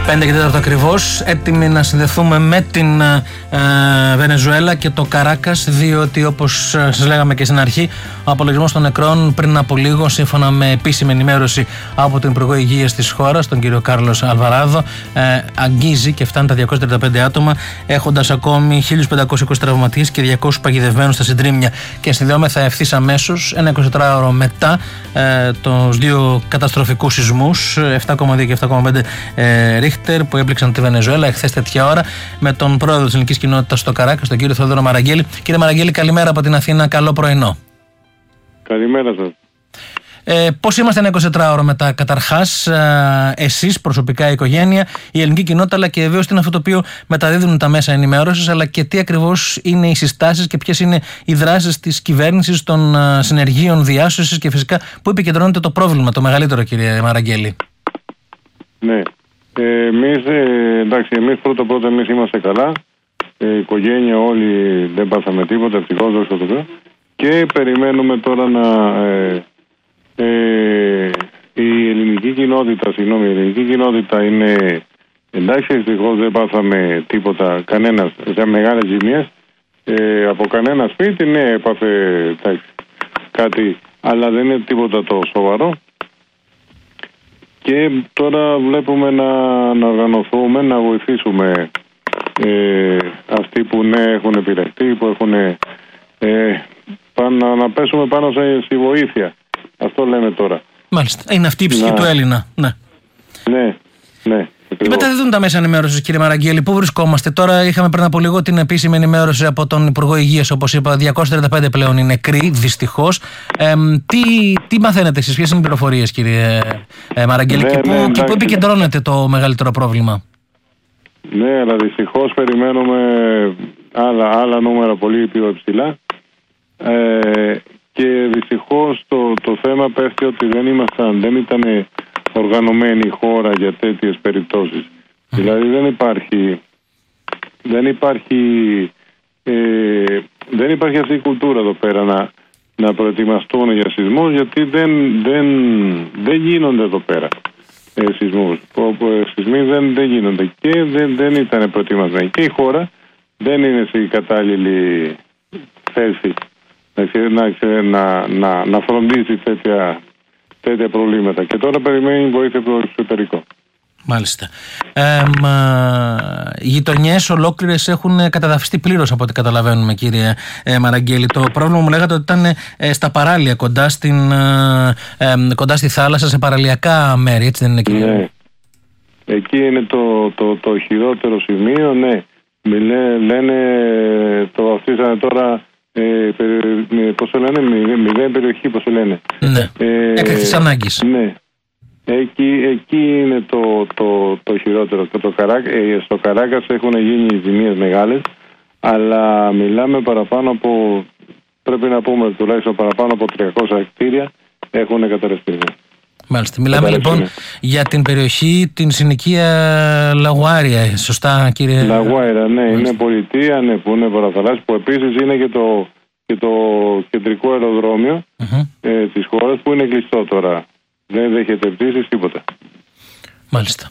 5 και 4 ακριβώς, έτοιμοι να συνδεθούμε με την Βενεζουέλα και το Καράκας, διότι όπως σας λέγαμε και στην αρχή, ο απολογισμός των νεκρών πριν από λίγο, σύμφωνα με επίσημη ενημέρωση από τον Υπουργό Υγείας της χώρας, τον κύριο Κάρλος Αλβαράδο, αγγίζει και φτάνει τα 235 άτομα, έχοντας ακόμη 1.520 τραυματίες και 200 παγιδευμένους στα συντρίμμια. Και συνδεόμεθα ευθύς αμέσως, ένα 24ωρο μετά τους δύο καταστροφικούς σεισμούς, 7,2 και 7,5 Ρίχτερ, που έπληξαν τη Βενεζουέλα εχθές τέτοια ώρα, με τον πρόεδρο της ελληνικής κοινότητας στο Καράκας, τον κύριο Θεόδωρο Μαραγκέλη. Κύριε Μαραγκέλη, καλημέρα από την Αθήνα, καλό πρωινό. Καλημέρα σας. Πώς είμαστε ένα 24ωρο μετά, καταρχάς, εσείς προσωπικά, η οικογένεια, η ελληνική κοινότητα, αλλά και βεβαίως τι είναι αυτό το οποίο μεταδίδουν τα μέσα ενημέρωσης, αλλά και τι ακριβώς είναι οι συστάσεις και ποιες είναι οι δράσεις της κυβέρνησης, των συνεργείων διάσωσης και φυσικά πού επικεντρώνεται το πρόβλημα, το μεγαλύτερο, κύριε Μαραγκέλη. Ναι. Εμείς πρώτα εμείς είμαστε καλά. Η οικογένεια όλοι δεν πάθαμε τίποτα, ευτυχώς, δόξα τω Θεώ. Και περιμένουμε τώρα η ελληνική κοινότητα είναι εντάξει, ευτυχώς δεν πάθαμε τίποτα, κανένας, σε μεγάλες ζημίες από κανένα σπίτι. Ναι, έπαθε κάτι, αλλά δεν είναι τίποτα το σοβαρό. Και τώρα βλέπουμε να οργανωθούμε, να βοηθήσουμε αυτοί που έχουν επηρεαστεί, που έχουν να πέσουμε πάνω στη βοήθεια. Αυτό λέμε τώρα. Μάλιστα. Είναι αυτή η ψυχή του Έλληνα. Ναι. Ναι. Τι μεταδίδουν τα μέσα ενημέρωσης, κύριε Μαραγκέλη, πού βρισκόμαστε τώρα? Είχαμε πριν από λίγο την επίσημη ενημέρωση από τον Υπουργό Υγείας, όπως είπα, 235 πλέον είναι νεκροί, δυστυχώς. Τι μαθαίνετε εσείς, ποιες είναι οι πληροφορίες, κύριε Μαραγκέλη, και πού επικεντρώνεται το μεγαλύτερο πρόβλημα? Ναι, αλλά δυστυχώς περιμένουμε άλλα νούμερα πολύ πιο υψηλά. Και δυστυχώς το θέμα πέφτει ότι δεν ήταν οργανωμένη η χώρα για τέτοιες περιπτώσεις. Δηλαδή δεν υπάρχει αυτή η κουλτούρα εδώ πέρα να προετοιμαστούν για σεισμούς, γιατί δεν γίνονται εδώ πέρα σεισμούς. Σεισμοί δεν γίνονται και δεν ήταν προετοιμασμένοι. Και η χώρα δεν είναι σε κατάλληλη θέση να φροντίσει τέτοια προβλήματα. Και τώρα περιμένει βοήθεια από το εξωτερικό. Μάλιστα. Οι γειτονιές ολόκληρες έχουν καταδαφιστεί πλήρως, από ό,τι καταλαβαίνουμε, κύριε Μαραγκέλη. Το πρόβλημα μου λέγατε ότι ήταν στα παράλια, κοντά στη θάλασσα, σε παραλιακά μέρη, έτσι δεν είναι, κύριε? Ναι. Εκεί είναι το χειρότερο σημείο, ναι. Λένε, το αφήσανε τώρα, πώς το λένε, μηδέν περιοχή, πώς το λένε. Ναι, έκτακτης ανάγκης. Ναι. Εκεί είναι το χειρότερο. Στο Καράκας έχουν γίνει ζημίες μεγάλες, αλλά μιλάμε παραπάνω από, πρέπει να πούμε τουλάχιστον παραπάνω από 300 κτίρια έχουν καταρρευτεί. Μάλιστα. Μιλάμε λοιπόν για την περιοχή, την συνοικία Λαγουάρια, σωστά, κύριε? Λαγουάρια, ναι, είναι πολιτεία, ναι, που είναι παραθαλάσσια, που επίσης είναι και το κεντρικό αεροδρόμιο της χώρας, που είναι κλειστό τώρα. Δεν δέχεται πτήσεις, τίποτα. Μάλιστα.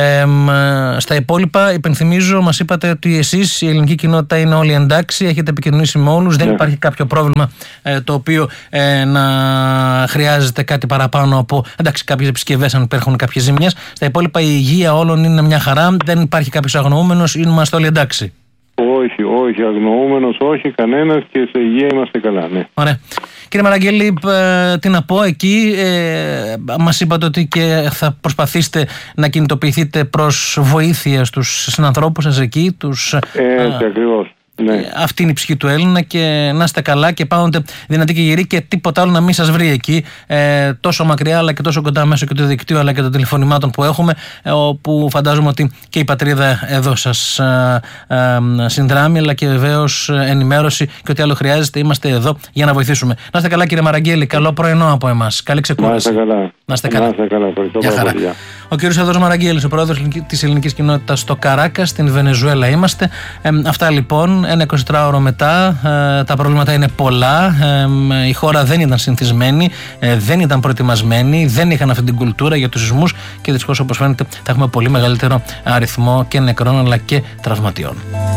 Στα υπόλοιπα, υπενθυμίζω, μας είπατε ότι εσείς, η ελληνική κοινότητα, είναι όλοι εντάξει, έχετε επικοινωνήσει με όλους, δεν υπάρχει κάποιο πρόβλημα το οποίο να χρειάζεται κάτι παραπάνω από, εντάξει, κάποιες επισκευές, αν υπάρχουν κάποιες ζημιές. Στα υπόλοιπα, η υγεία όλων είναι μια χαρά, δεν υπάρχει κάποιος αγνοούμενος, είμαστε όλοι εντάξει? Όχι, αγνοούμενος, όχι κανένας, και σε υγεία είμαστε καλά, ναι. Ωραία. Κύριε Μαραγκέλη, τι να πω εκεί, μας είπατε ότι και θα προσπαθήσετε να κινητοποιηθείτε προς βοήθεια στους συνανθρώπους σας εκεί, έτσι ακριβώς. Ναι. Αυτή είναι η ψυχή του Έλληνα, και να είστε καλά και πάντοτε δυνατοί και γεροί, και τίποτα άλλο να μην σας βρει εκεί, τόσο μακριά αλλά και τόσο κοντά, μέσω και του δικτύου αλλά και των τηλεφωνημάτων που έχουμε, όπου φαντάζομαι ότι και η πατρίδα εδώ σας συνδράμει, αλλά και βεβαίως ενημέρωση και ό,τι άλλο χρειάζεται, είμαστε εδώ για να βοηθήσουμε. Να είστε καλά, κύριε Μαραγκέλη, καλό πρωινό από εμάς. Καλή ξεκούραση. Να είστε καλά. Γεια χαρά. Ο κύριος Θεόδωρος Μαραγκέλης, ο πρόεδρος της ελληνικής κοινότητας στο Καράκας, στην Βενεζουέλα είμαστε. Αυτά λοιπόν. ένα 24ωρο μετά τα προβλήματα είναι πολλά. Η χώρα δεν ήταν συνηθισμένη, δεν ήταν προετοιμασμένη, δεν είχαν αυτή την κουλτούρα για τους σεισμούς και δυστυχώς, όπως φαίνεται, θα έχουμε πολύ μεγαλύτερο αριθμό και νεκρών αλλά και τραυματιών.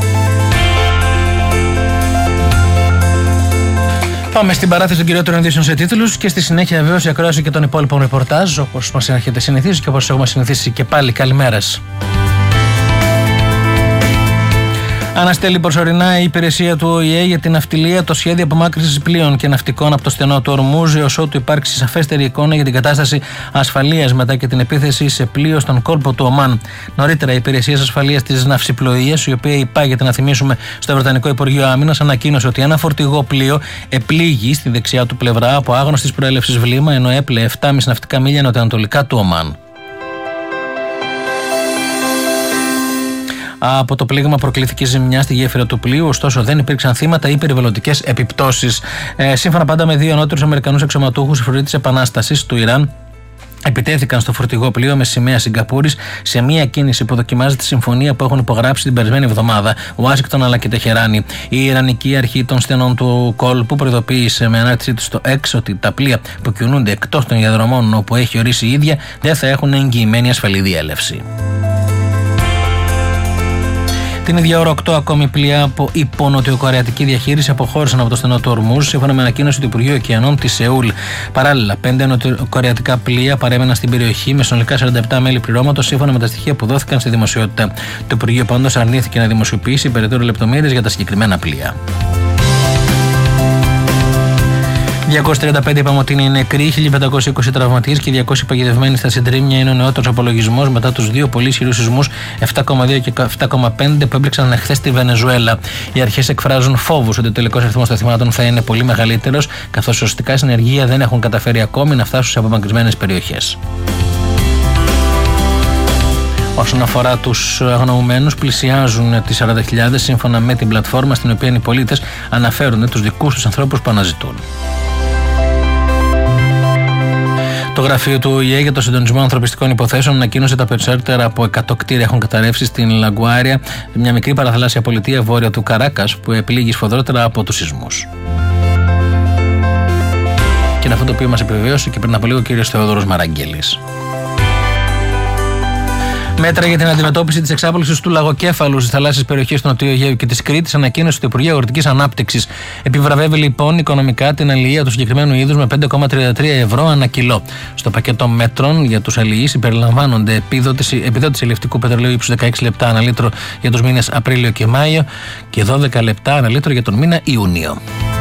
Πάμε στην παράθεση των κυριότερων ειδήσεων σε τίτλους και στη συνέχεια βεβαίως η ακρόαση και των υπόλοιπων ρεπορτάζ, όπως μας έχετε συνηθίσει και όπως έχουμε συνηθίσει και πάλι. Καλημέρας. Αναστέλει προσωρινά η υπηρεσία του ΟΗΕ για την ναυτιλία το σχέδιο απομάκρυνσης πλοίων και ναυτικών από το στενό του Ορμούζ έως ότου υπάρξει σαφέστερη εικόνα για την κατάσταση ασφαλείας μετά και την επίθεση σε πλοίο στον κόλπο του Ομάν. Νωρίτερα, η υπηρεσία ασφαλείας της ναυσιπλοείας, η οποία υπάγεται να θυμίσουμε στο Βρετανικό Υπουργείο Άμυνας, ανακοίνωσε ότι ένα φορτηγό πλοίο επλήγει στη δεξιά του πλευρά από άγνωστης προέλευσης βλήμα, ενώ έπλεε 7,5 ναυτικά μίλια νοτιοανατολικά του Ομάν. Από το πλήγμα προκλήθηκε ζημιά στη γέφυρα του πλοίου, ωστόσο δεν υπήρξαν θύματα ή περιβαλλοντικές επιπτώσεις. Σύμφωνα πάντα με δύο ανώτερους Αμερικανούς αξιωματούχους, οι φορείς της Επανάστασης του Ιράν επιτέθηκαν στο φορτηγό πλοίο με σημαία Σιγκαπούρης σε μια κίνηση που δοκιμάζει τη συμφωνία που έχουν υπογράψει την περασμένη εβδομάδα Ουάσιγκτον αλλά και Τεχεράνη. Η Ιρανική Αρχή των Στενών του Κόλπου προειδοποίησε με ανάρτησή του στο X ότι τα πλοία που κινούνται εκτός των διαδρομών όπου έχει ορίσει η ίδια δεν θα έχουν εγγυημένη ασφαλή διέλευση. Την ίδια ώρα, 8 ακόμη πλοία από υπονοτιοκορεατική διαχείριση αποχώρησαν από το στενό του Ορμούζ, σύμφωνα με ανακοίνωση του Υπουργείου Ωκεανών της Σεούλ. Παράλληλα, 5 νοτιοκορεατικά πλοία παρέμεναν στην περιοχή με συνολικά 47 μέλη πληρώματος, σύμφωνα με τα στοιχεία που δόθηκαν στη δημοσιότητα. Το Υπουργείο πάντως αρνήθηκε να δημοσιοποιήσει περαιτέρω λεπτομέρειες για τα συγκεκριμένα πλοία. 235 είπαμε ότι είναι νεκροί, 1520 τραυματίες και 200 παγιδευμένοι στα συντρίμμια. Είναι ο νεότερος απολογισμός μετά τους δύο πολύ ισχυρούς σεισμούς 7,2 και 7,5 που έμπλεξαν εχθές στη Βενεζουέλα. Οι αρχές εκφράζουν φόβους ότι ο τελικός αριθμός των θυμάτων θα είναι πολύ μεγαλύτερος, καθώς σωστικά συνεργεία δεν έχουν καταφέρει ακόμη να φτάσουν σε απομακρυσμένες περιοχές. Όσον αφορά τους αγνοωμένους, πλησιάζουν τις 40.000 σύμφωνα με την πλατφόρμα στην οποία οι πολίτες αναφέρουν τους δικούς τους ανθρώπους που αναζητούν. Το γραφείο του ΟΗΕ για το συντονισμό ανθρωπιστικών υποθέσεων ανακοίνωσε τα περισσότερα από 100 κτίρια έχουν καταρρεύσει στην Λαγκουάρια, μια μικρή παραθαλάσσια πολιτεία βόρεια του Καράκας που επλήγει σφοδρότερα από τους σεισμούς. Και είναι αυτό το οποίο μας επιβεβαίωσε και πριν από λίγο ο κ. Θεόδωρος Μαραγγέλης. Μέτρα για την αντιμετώπιση της εξάπλωσης του λαγοκέφαλου στις θαλάσσιες περιοχές του Νοτιού Αιγαίου και της Κρήτης ανακοίνωσε το Υπουργείο Αγροτικής Ανάπτυξης. Επιβραβεύει λοιπόν οικονομικά την αλληλεία του συγκεκριμένου είδους με 5,33 ευρώ ανά κιλό. Στο πακέτο μέτρων για τους αλληλείς συμπεριλαμβάνονται επιδότηση ελευτικού πετρελαίου ύψους 16 λεπτά ανά λίτρο για τους μήνες Απρίλιο και Μάιο και 12 λεπτά ανά λίτρο για τον μήνα Ιούνιο.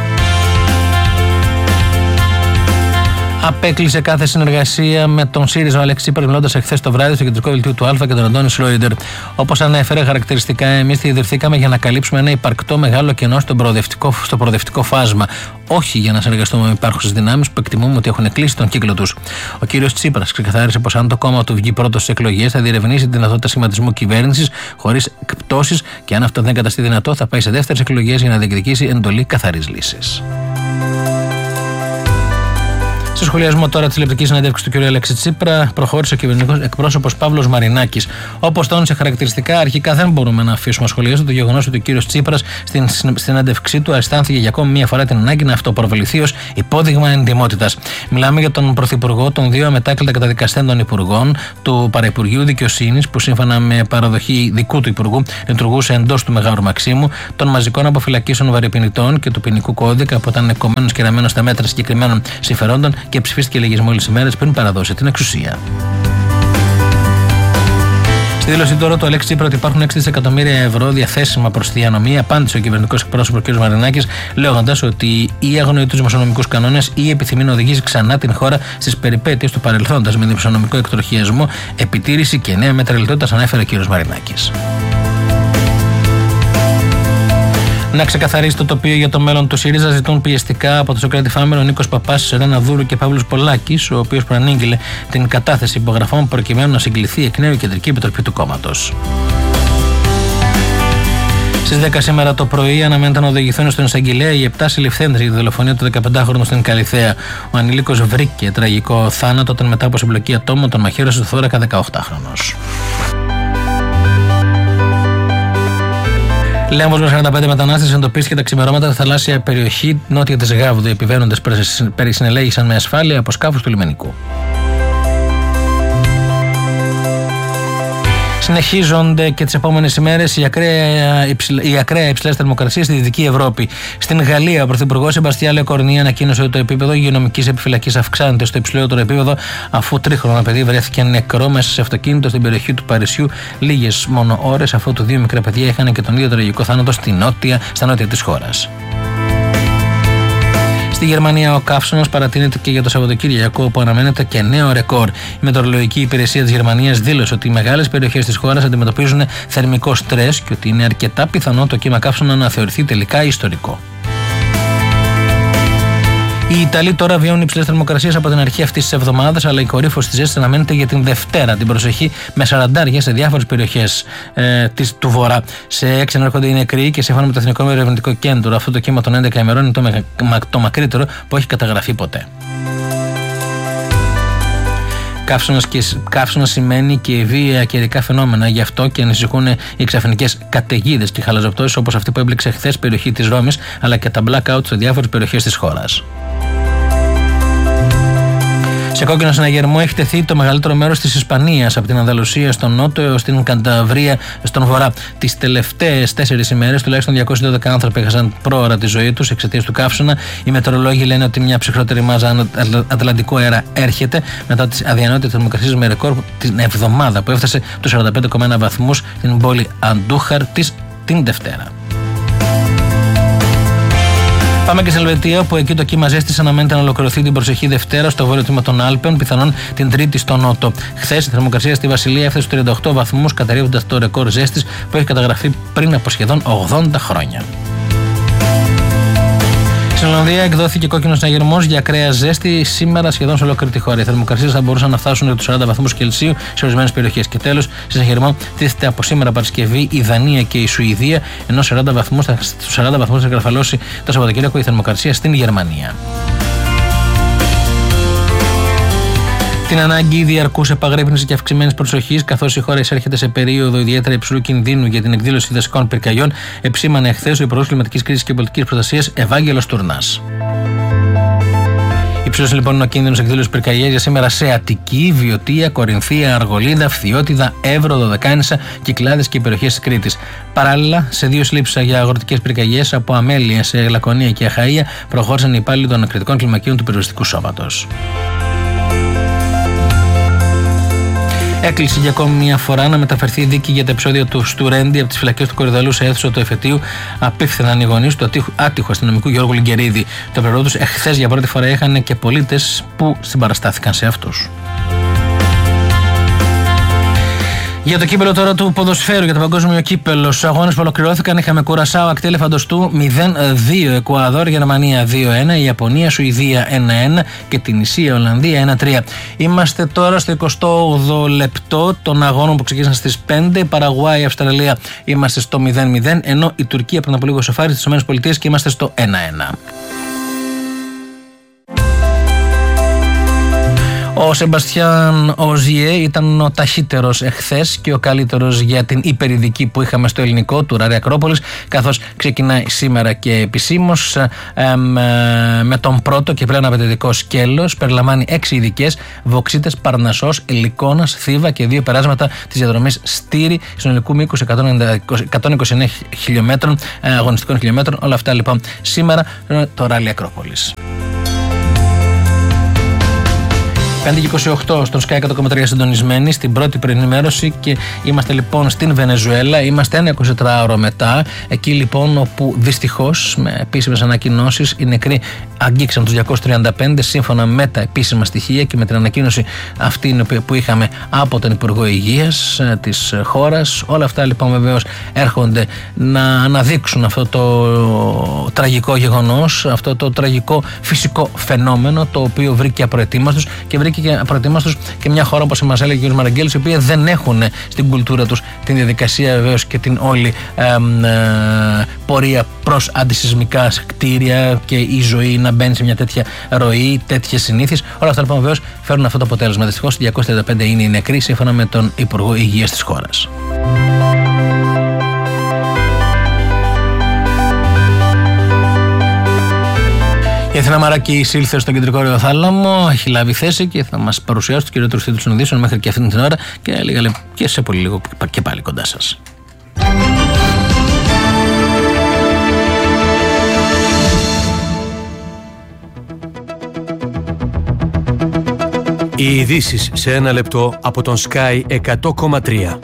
Απέκλεισε κάθε συνεργασία με τον ΣΥΡΙΖΑ ο Αλέξης Τσίπρας, μιλώντας εχθές το βράδυ στο κεντρικό δελτίο του Α και τον Αντώνη Σρόιντερ. Όπως ανέφερε χαρακτηριστικά, εμείς διαδρυθήκαμε για να καλύψουμε ένα υπαρκτό μεγάλο κενό στο προοδευτικό φάσμα. Όχι για να συνεργαστούμε με υπάρχουσες δυνάμεις που εκτιμούμε ότι έχουν κλείσει τον κύκλο τους. Ο κύριος Τσίπρας ξεκαθάρισε πως αν το κόμμα του βγει πρώτο στις εκλογές, θα διερευνήσει τη δυνατότητα σχηματισμού κυβέρνησης χωρίς εκπτώσεις και αν αυτό δεν καταστεί δυνατό, θα πάει σε δεύτερες εκλογές για να διεκδικήσει εντολή καθαρής λύσης. Στο σχολιασμό τώρα τη τηλεοπτική συνέντευξη του κ. Αλέξη Τσίπρα, προχώρησε ο κυβερνητικός εκπρόσωπος Παύλος Μαρινάκης. Όπως τόνισε χαρακτηριστικά, αρχικά δεν μπορούμε να αφήσουμε ασχολιαστό το γεγονός ότι ο κ. Τσίπρας στην συνέντευξή του αισθάνθηκε για ακόμη μία φορά την ανάγκη να αυτοπροβοληθεί ως υπόδειγμα εντιμότητας. Μιλάμε για τον Πρωθυπουργό των δύο αμετάκλητα καταδικαστέντων υπουργών του Παραυπουργείου Δικαιοσύνης, που σύμφωνα με παραδοχή δικού του υπουργού λειτουργούσε εντός του Μεγάρου Μαξίμου, των μαζικών αποφυλακίσεων βαρυπινητών και του ποινικού κώδικα που ήταν κομμένος και ραμμένος στα μέτρα συγκεκριμένων συμφερόντων και ψηφίστηκε λίγες μόλις ημέρες πριν παραδώσει την εξουσία. Στη δήλωσή τώρα του Αλέξη Τσίπρα ότι υπάρχουν 6 δισεκατομμύρια ευρώ διαθέσιμα προς τη διανομή, απάντησε ο κυβερνητικός εκπρόσωπος κ. Μαρινάκης, λέγοντας ότι ή αγνοεί τους δημοσιονομικούς κανόνες ή επιθυμεί να οδηγήσει ξανά την χώρα στις περιπέτειες του παρελθόντος με δημοσιονομικό εκτροχιασμό, επιτήρηση και νέα μέτρα λιτότητας, ανέφερε ο κ. Μαρινάκης. Να ξεκαθαρίσει το τοπίο για το μέλλον του ΣΥΡΙΖΑ ζητούν πιεστικά από το Σοκράτη Φάμελο ο Νίκος Παπάς, Σερένα Δούρου και Παύλος Πολάκης, ο οποίος προανήγγειλε την κατάθεση υπογραφών προκειμένου να συγκληθεί εκ νέου η Κεντρική Επιτροπή του κόμματος. Στις 10 σήμερα το πρωί αναμένεται να οδηγηθούν στον εισαγγελέα οι 7 συλληφθέντες για τη δολοφονία του 15χρονου στην Καλιθέα. Ο ανηλίκος βρήκε τραγικό θάνατο όταν μετά από συμπλοκή ατόμων τον μαχαίρωσε στο θώρακα 18χρονος. Λέμβος με 45 μετανάστες εντοπίστηκε τα ξημερώματα στη θαλάσσια περιοχή νότια της Γάβδου. Οι επιβαίνοντες περισυνελέγησαν με ασφάλεια από σκάφους του λιμενικού. Συνεχίζονται και τις επόμενες ημέρες οι ακραία υψηλές θερμοκρασίες στη Δυτική Ευρώπη. Στην Γαλλία, ο Πρωθυπουργός Σεμπαστιάν Λεκορνί ανακοίνωσε ότι το επίπεδο υγειονομικής επιφυλακής αυξάνεται στο υψηλότερο επίπεδο, αφού τρίχρονο παιδί βρέθηκε νεκρό μέσα σε αυτοκίνητο στην περιοχή του Παρισιού λίγες μόνο ώρες αφού δύο μικρά παιδιά είχαν και τον ίδιο τραγικό θάνατο στα νότια της χώρας. Στη Γερμανία, ο καύσωνος παρατείνεται και για το Σαββατοκύριακο, όπου αναμένεται και νέο ρεκόρ. Η Μετεωρολογική Υπηρεσία της Γερμανίας δήλωσε ότι οι μεγάλες περιοχές της χώρας αντιμετωπίζουν θερμικό στρες και ότι είναι αρκετά πιθανό το κύμα καύσωνα να θεωρηθεί τελικά ιστορικό. Οι Ιταλοί τώρα βιώνουν υψηλές θερμοκρασίες από την αρχή αυτής της εβδομάδας, αλλά η κορύφωση της ζέστης αναμένεται για την Δευτέρα την προσεχή με 40 σε διάφορες περιοχές του Βορρά. Σε 6 ανέρχονται οι νεκροί και σύμφωνα με το Εθνικό Ερευνητικό Κέντρο, αυτό το κύμα των 11 ημερών είναι το μακρύτερο που έχει καταγραφεί ποτέ. Καύσωνα σημαίνει και βία καιρικά φαινόμενα, γι' αυτό και ανησυχούν οι ξαφνικές καταιγίδες και χαλαζοπτώσεις όπως αυτή που έμπλεξε χθες περιοχή της Ρώμης, αλλά και τα blackout σε διάφορες περιοχές της χώρας. Σε κόκκινο συναγερμό έχει τεθεί το μεγαλύτερο μέρος της Ισπανίας, από την Ανδαλουσία στον νότο έως την Κανταβρία στον βορρά. Τις τελευταίες 4 ημέρες τουλάχιστον 212 άνθρωποι έχασαν πρόωρα τη ζωή τους εξαιτίας του καύσωνα. Οι μετεωρολόγοι λένε ότι μια ψυχρότερη μάζα ατλαντικού αέρα έρχεται μετά τις αδιανότητες θερμοκρασίες με ρεκόρ την εβδομάδα που έφτασε τους 45,1 βαθμούς στην πόλη Αντούχαρ την Δευτέρα. Πάμε και στην Ελβετία, όπου εκεί το κύμα ζέστης αναμένεται να ολοκληρωθεί την προσεχή Δευτέρα στο βόρειο τμήμα των Άλπαιων, πιθανόν την Τρίτη στο νότο. Χθες η θερμοκρασία στη Βασιλεία έφτασε στους 38 βαθμούς, καταρρύβοντας το ρεκόρ ζέστης που έχει καταγραφεί πριν από σχεδόν 80 χρόνια. Στην Ολλανδία εκδόθηκε κόκκινος συναγερμός για ακραία ζέστη σήμερα σχεδόν σε ολόκληρη τη χώρα. Οι θερμοκρασίες θα μπορούσαν να φτάσουν για τους 40 βαθμούς Κελσίου σε ορισμένες περιοχές. Και τέλος, σε συναγερμό τίθεται από σήμερα Παρασκευή η Δανία και η Σουηδία, ενώ στους 40 βαθμούς θα καρφαλώσει το Σαββατοκύριακο η θερμοκρασία στην Γερμανία. Την ανάγκη διαρκούς επαγρύπνησης και αυξημένης προσοχής, καθώς η χώρα εισέρχεται σε περίοδο ιδιαίτερα υψηλού κινδύνου για την εκδήλωση δασικών πυρκαγιών, επισήμανε εχθές ο Υπουργός Κλιματικής Κρίσης και Πολιτικής Προστασίας Ευάγγελος Τουρνάς. Υψηλός λοιπόν είναι ο κίνδυνος εκδήλωσης πυρκαγιάς για σήμερα σε Αττική, Βιωτία, Κορινθία, Αργολίδα, Φθιώτιδα, Εύρο, Δωδεκάνησα, Κυκλάδες και περιοχές της Κρήτης. Παράλληλα, σε 2 συλλήψεις για αγροτικές πυρκαγιές από Αμέλεια σε Λακωνία και Αχαΐα προχώρησαν οι υπάλληλοι των ακριτικών κλιμακίων του Πυροσβεστικού Σώματος. Έκλεισε για ακόμη μια φορά να μεταφερθεί η δίκη για τα επεισόδια του Στουρέντι από τις φυλακές του Κορυδαλού σε αίθουσα του εφετείου. Απίφθηναν οι γονείς του άτυχου αστυνομικού Γιώργου Λιγκερίδη. Το πλευρό τους εχθές για πρώτη φορά είχαν και πολίτες που συμπαραστάθηκαν σε αυτούς. Για το κύπελο τώρα του ποδοσφαίρου, για το παγκόσμιο κύπελο, στους αγώνες που ολοκληρώθηκαν είχαμε Κουρασάο ακτή ελεφαντοστού 0-2, Εκουαδόρ Γερμανία 2-1, Ιαπωνία Σουηδία 1-1 και την Ισία Ολλανδία 1-3. Είμαστε τώρα στο 28ο λεπτό των αγώνων που ξεκίνησαν στις 5. Παραγουάη Αυστραλία είμαστε στο 0-0, ενώ η Τουρκία πριν από λίγο σοφάρει στις ΗΠΑ και είμαστε στο 1-1. Ο Σεμπαστιάν Οζιέ ήταν ο ταχύτερος εχθές και ο καλύτερος για την υπερηδική που είχαμε στο ελληνικό του Ραρή Ακρόπολης, καθώς ξεκινάει σήμερα και επισήμως με τον πρώτο και πλέον απαιτητικό σκέλος. Περιλαμβάνει 6 ειδικές, Βοξίτες, Παρνασσός, Ελικόνας, Θήβα και 2 περάσματα της διαδρομής Στήρι συνολικού μήκους 129 χιλιόμετρων, αγωνιστικών χιλιόμετρων. Όλα αυτά λοιπόν σήμερα το Ράλι Ακρόπολης. 5:28 στον Sky 100,3 συντονισμένοι στην πρώτη προενημέρωση και είμαστε λοιπόν στην Βενεζουέλα. Είμαστε ένα 24ωρο μετά, εκεί λοιπόν όπου δυστυχώς με επίσημες ανακοινώσεις οι νεκροί αγγίξαν τους 235 σύμφωνα με τα επίσημα στοιχεία και με την ανακοίνωση αυτή που είχαμε από τον Υπουργό Υγείας της χώρας. Όλα αυτά λοιπόν βεβαίως έρχονται να αναδείξουν αυτό το τραγικό γεγονός, αυτό το τραγικό φυσικό φαινόμενο το οποίο βρήκε απροετοίμαστος και βρήκε και απροετοίμαστος και μια χώρα όπως μας έλεγε ο κ. Μαραγκέλης, οι οποίοι δεν έχουν στην κουλτούρα τους την διαδικασία βεβαίως και την όλη πορεία προς αντισυσμικά κτίρια και η ζωή να μπαίνει σε μια τέτοια ροή, τέτοιες συνήθειες. Όλα αυτά λοιπόν βεβαίως φέρνουν αυτό το αποτέλεσμα. Δυστυχώς 235 είναι οι νεκροί σύμφωνα με τον Υπουργό Υγείας της χώρας. Αθηνά Μαράκη εισήλθε στον κεντρικό Ρεοθάλαμο, έχει λάβει θέση και θα μας παρουσιάσει το κυριότερο τίτλο των ειδήσεων μέχρι και αυτή την ώρα και σε πολύ λίγο και πάλι κοντά σας. Οι ειδήσεις σε ένα λεπτό από τον Sky 100,3.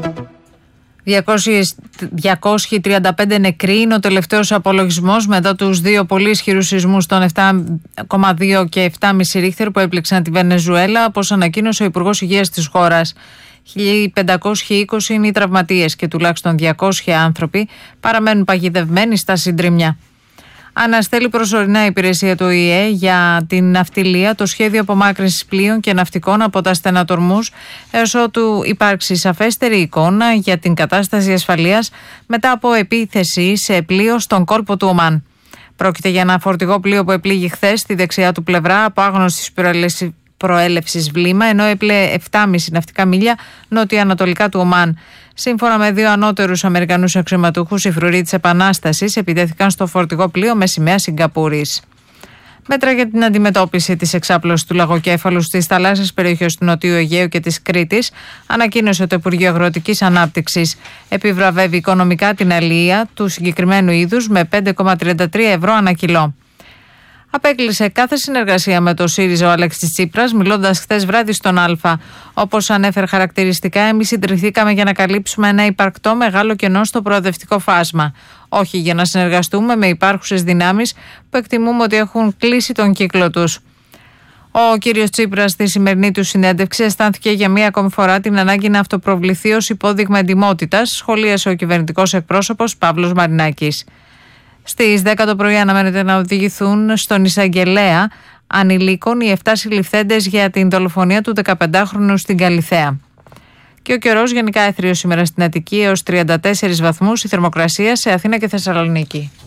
235 νεκροί είναι ο τελευταίος απολογισμός μετά τους δύο πολύ ισχυρούς σεισμούς των 7,2 και 7,5 ρίχτερ που έπληξαν τη Βενεζουέλα, όπως ανακοίνωσε ο Υπουργός Υγείας της χώρας. 1.520 είναι οι τραυματίες και τουλάχιστον 200 άνθρωποι παραμένουν παγιδευμένοι στα συντρίμμια. Αναστέλει προσωρινά η υπηρεσία του ΟΗΕ για την ναυτιλία το σχέδιο απομάκρυνσης πλοίων και ναυτικών από τα στενατορμούς έως ότου υπάρξει σαφέστερη εικόνα για την κατάσταση ασφαλείας μετά από επίθεση σε πλοίο στον κόλπο του Ομάν. Πρόκειται για ένα φορτηγό πλοίο που επλήγει χθες στη δεξιά του πλευρά από άγνωστης προέλευσης βλήμα, ενώ έπλεε 7,5 ναυτικά μίλια νότια-ανατολικά του Ομάν. Σύμφωνα με δύο ανώτερους Αμερικανούς αξιωματούχους, οι φρουροί της Επανάστασης επιτέθηκαν στο φορτηγό πλοίο με σημαία Σιγκαπούρης. Μέτρα για την αντιμετώπιση της εξάπλωσης του λαγοκέφαλου στις θαλάσσιες περιοχές του Νοτιού Αιγαίου και της Κρήτης, ανακοίνωσε το Υπουργείο Αγροτικής Ανάπτυξης. Επιβραβεύει οικονομικά την αλληλεία του συγκεκριμένου είδους με 5,33 ευρώ ανά κιλό. Απέκλεισε κάθε συνεργασία με το ΣΥΡΙΖΑ ο Αλέξης Τσίπρας, μιλώντας χθες βράδυ στον Α. Όπως ανέφερε χαρακτηριστικά, εμείς συντηρηθήκαμε για να καλύψουμε ένα υπαρκτό μεγάλο κενό στο προοδευτικό φάσμα. Όχι για να συνεργαστούμε με υπάρχουσες δυνάμεις που εκτιμούμε ότι έχουν κλείσει τον κύκλο τους. Ο κύριος Τσίπρας στη σημερινή του συνέντευξη αισθάνθηκε για μία ακόμη φορά την ανάγκη να αυτοπροβληθεί ως υπόδειγμα εντιμότητας, σχολίασε ο κυβερνητικός εκπρόσωπος Παύλος Μαρινάκης. Στις 10 το πρωί αναμένεται να οδηγηθούν στον εισαγγελέα ανηλίκων οι 7 συλληφθέντες για την δολοφονία του 15χρονου στην Καλιθέα. Και ο καιρός γενικά έθριος σήμερα στην Αττική έως 34 βαθμούς, η θερμοκρασία σε Αθήνα και Θεσσαλονίκη.